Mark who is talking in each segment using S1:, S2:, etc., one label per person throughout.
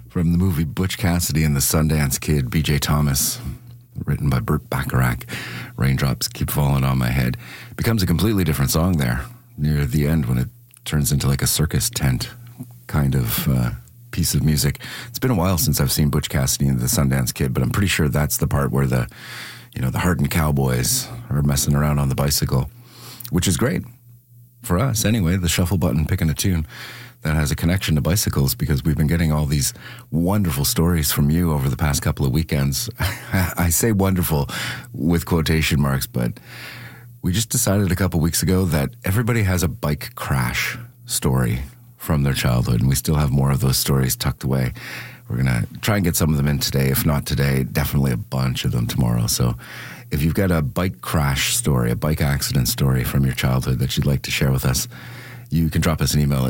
S1: from the movie Butch Cassidy and the Sundance Kid, B.J. Thomas, written by Burt Bacharach. Raindrops Keep Falling on My Head. It becomes a completely different song there near the end when it turns into like a circus tent kind of piece of music. It's been a while since I've seen Butch Cassidy and the Sundance Kid, but I'm pretty sure that's the part where the hardened cowboys are messing around on the bicycle, which is great for us anyway, the shuffle button picking a tune that has a connection to bicycles, because we've been getting all these wonderful stories from you over the past couple of weekends. I say wonderful with quotation marks, but we just decided a couple weeks ago that everybody has a bike crash story from their childhood, and we still have more of those stories tucked away. We're going to try and get some of them in today. If not today, definitely a bunch of them tomorrow. So if you've got a bike crash story, a bike accident story from your childhood that you'd like to share with us, you can drop us an email at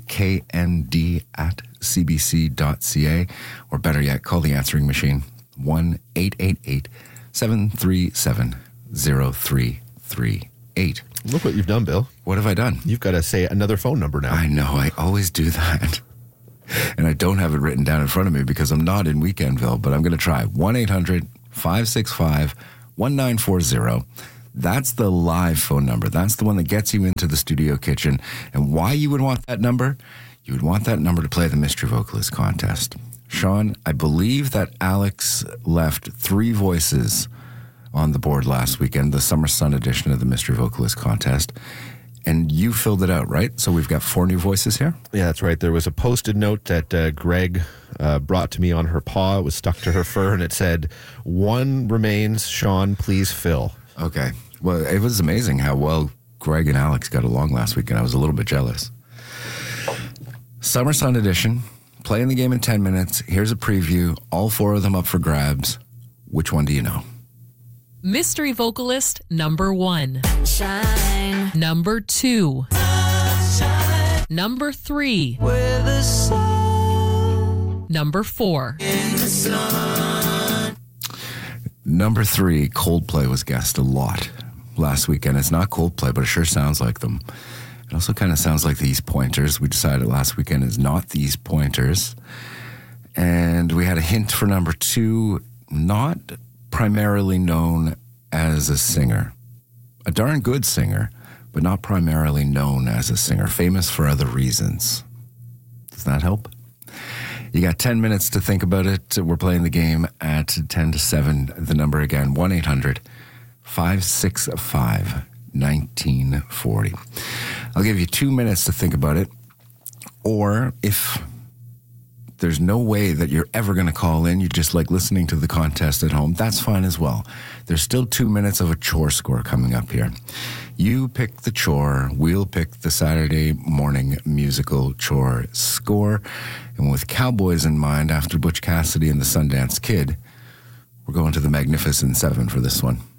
S1: wknd@cbc.ca, or better yet, call the answering machine, 1-888-737-0338.
S2: Look what you've done, Bill.
S1: What have I done?
S2: You've got to say another phone number now.
S1: I know, I always do that. And I don't have it written down in front of me because I'm not in Weekendville, but I'm going to try. 1-800-565-1940. That's the live phone number. That's the one that gets you into the studio kitchen. And why you would want that number? You would want that number to play the Mystery Vocalist contest. Sean, I believe that Alex left 3 voices on the board last weekend, the Summer Sun edition of the Mystery Vocalist contest. And you filled it out, right? So we've got 4 new voices here?
S2: Yeah, that's right. There was a Post-it note that Greg brought to me on her paw. It was stuck to her fur, and it said, 1 remains, Sean, please fill.
S1: Okay. Well, it was amazing how well Greg and Alex got along last weekend. I was a little bit jealous. Summer Sun edition, playing the game in 10 minutes. Here's a preview. All 4 of them up for grabs. Which one do you know?
S3: Mystery Vocalist number 1.
S4: Shine.
S3: Number 2.
S4: Shine.
S3: Number 3.
S4: Where the sun
S3: Number 4.
S4: in the sun.
S1: Number 3, Coldplay was guessed a lot last weekend. It's not Coldplay, but it sure sounds like them. It also kind of sounds like These Pointers. We decided last weekend is not These Pointers. And we had a hint for number 2, not primarily known as a singer. A darn good singer, but not primarily known as a singer. Famous for other reasons. Does that help? You got 10 minutes to think about it. We're playing the game at 10 to 7. The number again, 1-800-565-1940. I'll give you 2 minutes to think about it. Or if there's no way that you're ever going to call in, you just like listening to the contest at home, that's fine as well. There's still 2 minutes of a chore score coming up here. You pick the chore, we'll pick the Saturday morning musical chore score. And with Cowboys in mind, after Butch Cassidy and the Sundance Kid, we're going to the Magnificent Seven for this one.